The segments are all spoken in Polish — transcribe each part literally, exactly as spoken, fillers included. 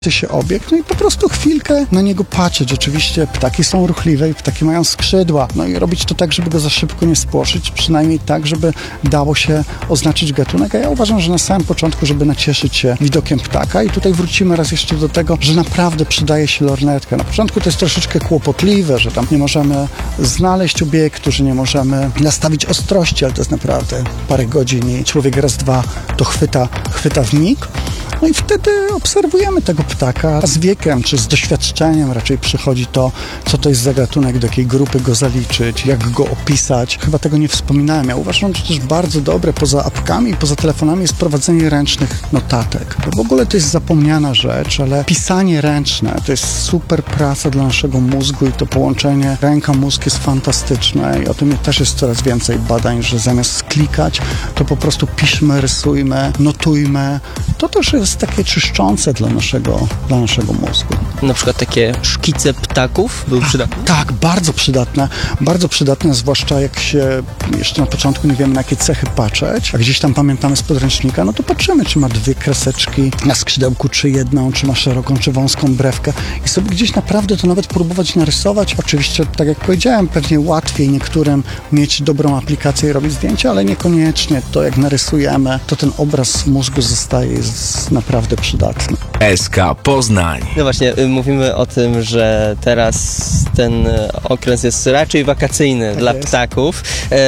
się obiekt, no i po prostu chwilkę na niego patrzeć. Rzeczywiście ptaki są ruchliwe i ptaki mają skrzydła. No i robić to tak, żeby go za szybko nie spłoszyć, przynajmniej tak, żeby dało się oznaczyć gatunek. A ja uważam, że na samym początku, żeby nacieszyć się widokiem ptaka i tutaj wrócimy raz jeszcze do tego, że naprawdę przydaje się lornetka. Na początku to jest troszeczkę kłopotliwe, że tam nie możemy znaleźć obiektu, że nie możemy nastawić ostrości, ale to jest naprawdę parę godzin i człowiek raz, dwa to chwyta, chwyta w mig. No i wtedy obserwujemy tego ptaka. A z wiekiem, czy z doświadczeniem raczej przychodzi to, co to jest za gatunek, do jakiej grupy go zaliczyć, jak go opisać. Chyba tego nie wspominałem. Ja uważam, że też bardzo dobre poza apkami, poza telefonami jest prowadzenie ręcznych notatek. Bo w ogóle to jest zapomniana rzecz, ale pisanie ręczne to jest super praca dla naszego mózgu i to połączenie ręka-mózg jest fantastyczne i o tym też jest coraz więcej badań, że zamiast klikać, to po prostu piszmy, rysujmy, notujmy. To też jest takie czyszczące dla naszego, dla naszego mózgu. Na przykład takie szkice ptaków były przydatne? Tak, bardzo przydatne. Bardzo przydatne, zwłaszcza jak się jeszcze na początku nie wiemy, na jakie cechy patrzeć, a gdzieś tam pamiętamy z podręcznika, no to patrzymy, czy ma dwie kreseczki na skrzydełku, czy jedną, czy ma szeroką, czy wąską brewkę i sobie gdzieś naprawdę to nawet próbować narysować. Oczywiście, tak jak powiedziałem, pewnie łatwiej niektórym mieć dobrą aplikację i robić zdjęcia, ale niekoniecznie to, jak narysujemy, to ten obraz w mózgu zostaje jest naprawdę przydatny. S K Poznań. No właśnie, mówimy o tym, że teraz ten okres jest raczej wakacyjny tak dla jest. ptaków,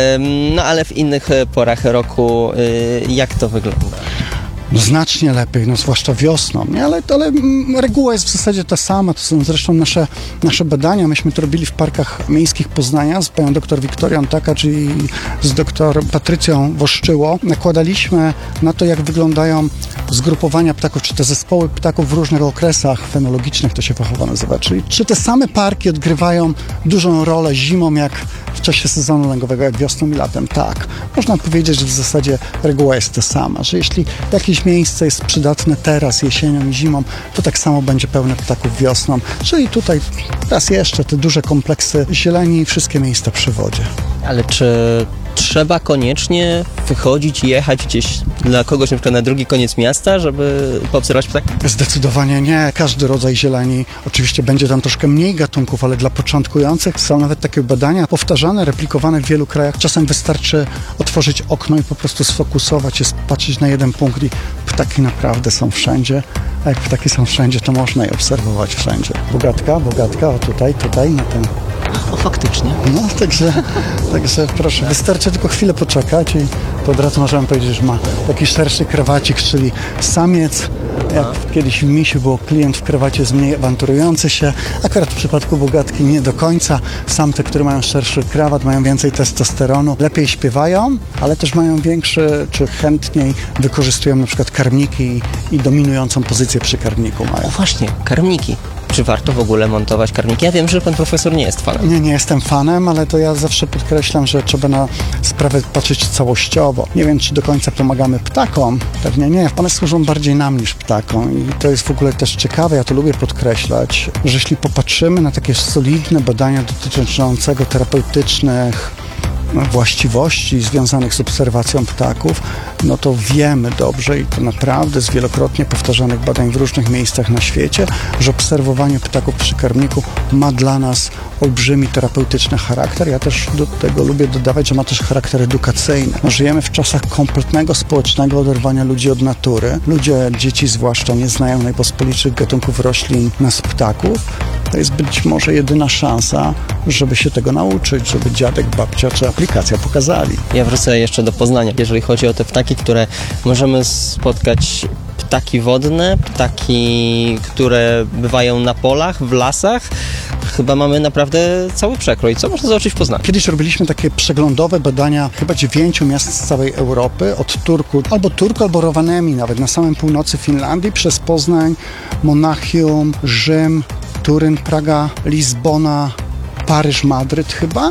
no ale w innych porach roku jak to wygląda? No znacznie lepiej, no zwłaszcza wiosną, nie? Ale, ale reguła jest w zasadzie ta sama, to są zresztą nasze, nasze badania, myśmy to robili w parkach miejskich Poznania z panią doktor Wiktorią Takacz i z doktor Patrycją Woszczyło. Nakładaliśmy na to, jak wyglądają zgrupowania ptaków, czy te zespoły ptaków w różnych okresach fenologicznych, to się fachowo nazywa, czyli czy te same parki odgrywają dużą rolę zimą, jak w czasie sezonu lęgowego, jak wiosną i latem. Tak, można powiedzieć, że w zasadzie reguła jest ta sama, że jeśli jakieś miejsce jest przydatne teraz, jesienią i zimą, to tak samo będzie pełne ptaków wiosną. Czyli tutaj raz jeszcze te duże kompleksy zieleni i wszystkie miejsca przy wodzie. Ale czy trzeba koniecznie wychodzić i jechać gdzieś dla kogoś na przykład na drugi koniec miasta, żeby poobserwować ptaki? Zdecydowanie nie. Każdy rodzaj zieleni, oczywiście będzie tam troszkę mniej gatunków, ale dla początkujących są nawet takie badania powtarzane, replikowane w wielu krajach. Czasem wystarczy otworzyć okno i po prostu sfokusować się, patrzeć na jeden punkt i ptaki naprawdę są wszędzie. A jak ptaki są wszędzie, to można je obserwować wszędzie. Bogatka, bogatka, o tutaj, tutaj, na tym. O, faktycznie. No, także, także proszę, wystarczy tylko chwilę poczekać i to od razu możemy powiedzieć, że ma taki szerszy krawacik, czyli samiec. Jak kiedyś w misiu było, klient w krawacie jest mniej awanturujący się. Akurat w przypadku bogatki nie do końca. Samce, które mają szerszy krawat, mają więcej testosteronu, lepiej śpiewają, ale też mają większy, czy chętniej wykorzystują na przykład karmniki i, i dominującą pozycję przy karmniku mają. O właśnie, karmniki. Czy warto w ogóle montować karmniki? Ja wiem, że pan profesor nie jest fanem. Nie, nie jestem fanem, ale to ja zawsze podkreślam, że trzeba na sprawę patrzeć całościowo. Nie wiem, czy do końca pomagamy ptakom. Pewnie nie. One służą bardziej nam niż ptakom. I to jest w ogóle też ciekawe, ja to lubię podkreślać, że jeśli popatrzymy na takie solidne badania dotyczącego terapeutycznych właściwości związanych z obserwacją ptaków, no to wiemy dobrze i to naprawdę z wielokrotnie powtarzanych badań w różnych miejscach na świecie, że obserwowanie ptaków przy karmniku ma dla nas olbrzymi terapeutyczny charakter. Ja też do tego lubię dodawać, że ma też charakter edukacyjny. No, żyjemy w czasach kompletnego społecznego oderwania ludzi od natury. Ludzie, dzieci zwłaszcza, nie znają najpospolitszych gatunków roślin nas ptaków. To jest być może jedyna szansa, żeby się tego nauczyć, żeby dziadek, babcia czy aplikacja pokazali. Ja wrócę jeszcze do Poznania. Jeżeli chodzi o te ptaki, które możemy spotkać, ptaki wodne, ptaki, które bywają na polach, w lasach, chyba mamy naprawdę cały przekrój. Co można zobaczyć w Poznaniu? Kiedyś robiliśmy takie przeglądowe badania chyba dziewięciu miast z całej Europy, od Turku, albo Turku, albo Rovaniemi, nawet na samym północy Finlandii, przez Poznań, Monachium, Rzym, Turyn, Praga, Lizbona, Paryż, Madryt chyba.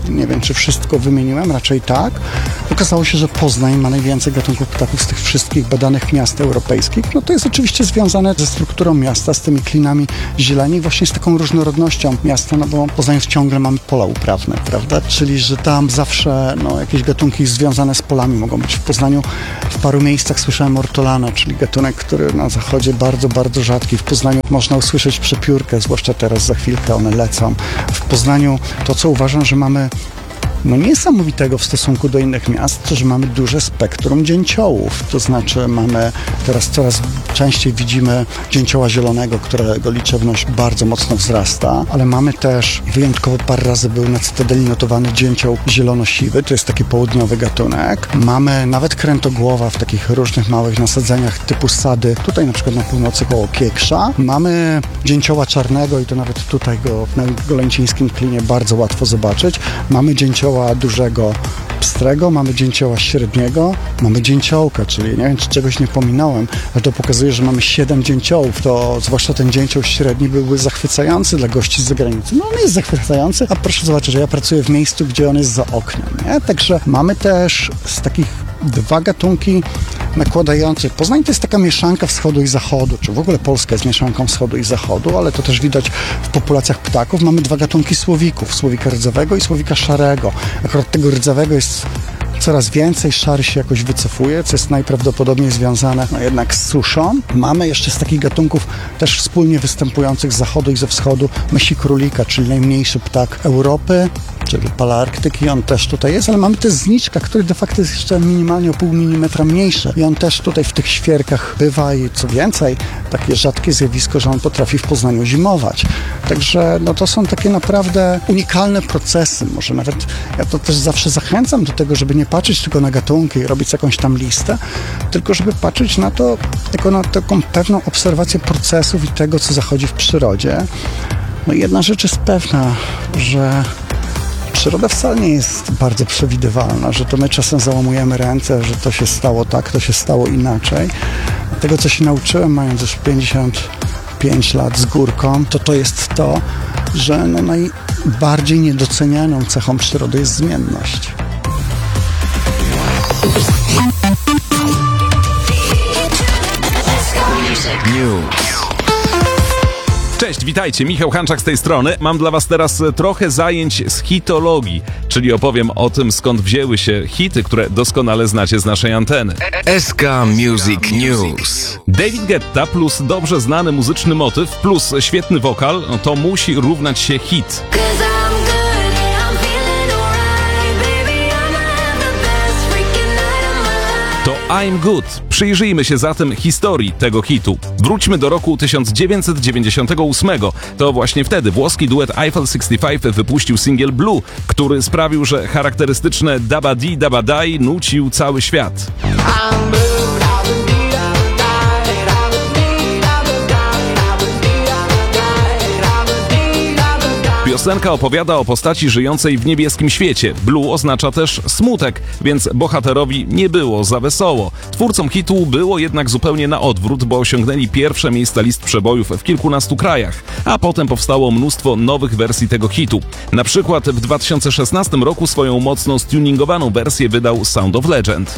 Nie wiem, czy wszystko wymieniłem, raczej tak. Okazało się, że Poznań ma najwięcej gatunków ptaków z tych wszystkich badanych miast europejskich. No to jest oczywiście związane ze strukturą miasta, z tymi klinami zieleni, właśnie z taką różnorodnością miasta, no bo w Poznaniu ciągle mamy pola uprawne, prawda? Czyli, że tam zawsze no, jakieś gatunki związane z polami mogą być. W Poznaniu w paru miejscach słyszałem ortolana, czyli gatunek, który na zachodzie bardzo, bardzo rzadki. W Poznaniu można usłyszeć przepiórkę, zwłaszcza teraz, za chwilkę one lecą. W Poznaniu to, co uważam, że mamy no niesamowitego w stosunku do innych miast, to, że mamy duże spektrum dzięciołów. To znaczy mamy teraz coraz częściej widzimy dzięcioła zielonego, którego liczebność bardzo mocno wzrasta, ale mamy też, wyjątkowo parę razy był na Cytadeli notowany dzięcioł zielonosiwy, to jest taki południowy gatunek. Mamy nawet krętogłowa w takich różnych małych nasadzeniach typu sady, tutaj na przykład na północy koło Kieksza. Mamy dzięcioła czarnego i to nawet tutaj go na Golęcińskim klinie bardzo łatwo zobaczyć. Mamy dzięcioła dużego pstrego, mamy dzięcioła średniego, mamy dzięciołka, czyli nie wiem, czy czegoś nie pominąłem, ale to pokazuje, że mamy siedem dzięciołów, to zwłaszcza ten dzięcioł średni byłby zachwycający dla gości z zagranicy. No on jest zachwycający, a proszę zobaczyć, że ja pracuję w miejscu, gdzie on jest za oknem, nie? Także mamy też z takich dwa gatunki nakładające. Poznań to jest taka mieszanka wschodu i zachodu, czy w ogóle Polska jest mieszanką wschodu i zachodu, ale to też widać w populacjach ptaków. Mamy dwa gatunki słowików, słowika rdzawego i słowika szarego. Akurat tego rdzawego jest coraz więcej, szary się jakoś wycofuje, co jest najprawdopodobniej związane no, jednak z suszą. Mamy jeszcze z takich gatunków też wspólnie występujących z zachodu i ze wschodu mysi królika, czyli najmniejszy ptak Europy, czyli Palearktyki, on też tutaj jest, ale mamy też zniczka, który de facto jest jeszcze minimalnie o pół milimetra mniejszy i on też tutaj w tych świerkach bywa i co więcej, takie rzadkie zjawisko, że on potrafi w Poznaniu zimować. Także no, to są takie naprawdę unikalne procesy, może nawet ja to też zawsze zachęcam do tego, żeby nie patrzeć tylko na gatunki i robić jakąś tam listę, tylko żeby patrzeć na to jako na taką pewną obserwację procesów i tego, co zachodzi w przyrodzie. No i jedna rzecz jest pewna, że przyroda wcale nie jest bardzo przewidywalna, że to my czasem załamujemy ręce, że to się stało tak, to się stało inaczej. Tego, co się nauczyłem, mając już pięćdziesiąt pięć lat z górką, to to jest to, że no najbardziej niedocenianą cechą przyrody jest zmienność. News. Cześć, witajcie, Michał Hanczak z tej strony. Mam dla was teraz trochę zajęć z hitologii, czyli opowiem o tym, skąd wzięły się hity, które doskonale znacie z naszej anteny. S K Music News. David Guetta plus dobrze znany muzyczny motyw plus świetny wokal, to musi równać się hit. To I'm Good. Przyjrzyjmy się zatem historii tego hitu. Wróćmy do roku tysiąc dziewięćset dziewięćdziesiątego ósmego. To właśnie wtedy włoski duet Eiffel sześćdziesiąt pięć wypuścił singiel Blue, który sprawił, że charakterystyczne Dabba Dee Dabba Die nucił cały świat. Piosenka opowiada o postaci żyjącej w niebieskim świecie. Blue oznacza też smutek, więc bohaterowi nie było za wesoło. Twórcom hitu było jednak zupełnie na odwrót, bo osiągnęli pierwsze miejsca list przebojów w kilkunastu krajach, a potem powstało mnóstwo nowych wersji tego hitu. Na przykład w dwa tysiące szesnastym roku swoją mocno stuningowaną wersję wydał Sound of Legend.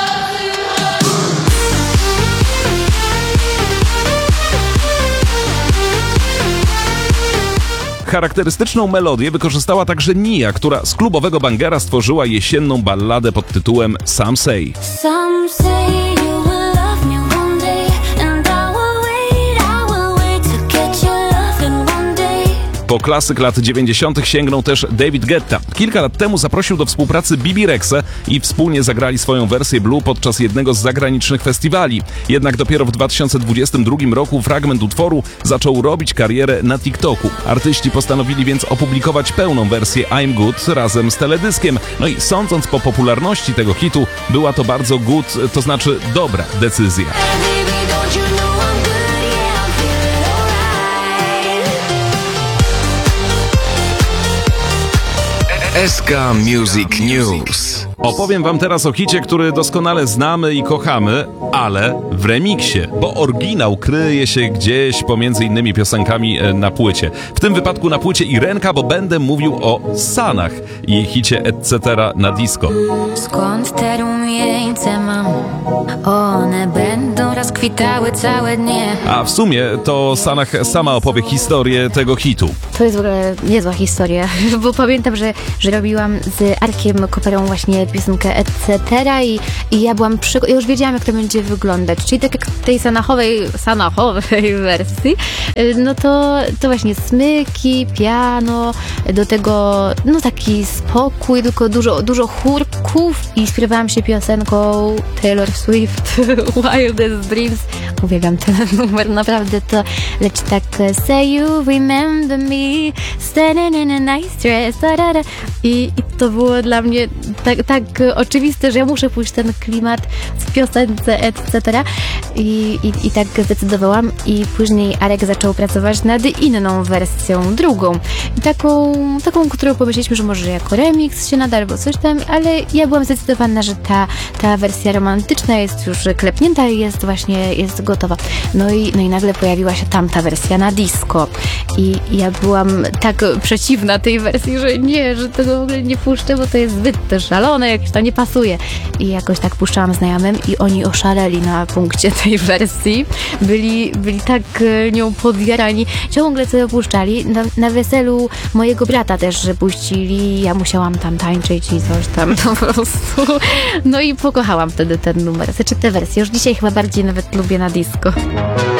Charakterystyczną melodię wykorzystała także Nia, która z klubowego bangera stworzyła jesienną balladę pod tytułem Some Say. Some say you will love me one day, and I will wait, I will wait to get your love in one day. Po klasyk lat dziewięćdziesiątych sięgnął też David Guetta. Kilka lat temu zaprosił do współpracy Bibi Rexę i wspólnie zagrali swoją wersję Blue podczas jednego z zagranicznych festiwali. Jednak dopiero w dwa tysiące dwudziestym drugim roku fragment utworu zaczął robić karierę na TikToku. Artyści postanowili więc opublikować pełną wersję I'm Good razem z teledyskiem. No i sądząc po popularności tego hitu, była to bardzo good, to znaczy dobra decyzja. Baby, don't you know I'm good? Yeah, I'm feeling alright. S K Music News. Opowiem wam teraz o hicie, który doskonale znamy i kochamy, ale w remiksie, bo oryginał kryje się gdzieś pomiędzy innymi piosenkami e, na płycie. W tym wypadku na płycie Irenka, bo będę mówił o Sanach i hicie et cetera na disco. Skąd te rumieńce mam? One będą rozkwitały całe dnie. A w sumie to Sanach sama opowie historię tego hitu. To jest w ogóle niezła historia, bo pamiętam, że, że robiłam z Arkiem Koperą właśnie piosenkę et cetera i, i ja byłam przy... Ja już wiedziałam, jak to będzie wyglądać, czyli tak jak w tej sanachowej, sanachowej wersji, no to, to właśnie smyki, piano, do tego no taki spokój, tylko dużo, dużo chórków i inspirowałam się piosenką Taylor Swift, Wildest Dreams. Uwielbiam ten numer, naprawdę to leci tak say you remember me standing in a nice dress da, da, da. I, i to było dla mnie tak, tak oczywiste, że ja muszę pójść ten klimat w piosence et cetera. I, i, I tak zdecydowałam i później Arek zaczął pracować nad inną wersją, drugą. I taką, taką, którą pomyśleliśmy, że może jako remix się nada albo coś tam, ale ja byłam zdecydowana, że ta, ta wersja romantyczna jest już klepnięta i jest właśnie jest gotowa. No i, no i nagle pojawiła się tamta wersja na disco. I, i ja byłam tak przeciwna tej wersji, że nie, że tego w ogóle nie puszczę, bo to jest zbyt też szalone, jakieś to nie pasuje. I jakoś tak puszczałam znajomym i oni oszaleli na punkcie tej wersji. Byli, byli tak nią podjarani. Ciągle sobie puszczali. Na, na weselu mojego brata też że puścili. Ja musiałam tam tańczyć i coś tam po prostu. No i pokochałam wtedy ten numer. Znaczy tę wersję. Już dzisiaj chyba bardziej nawet lubię na disco.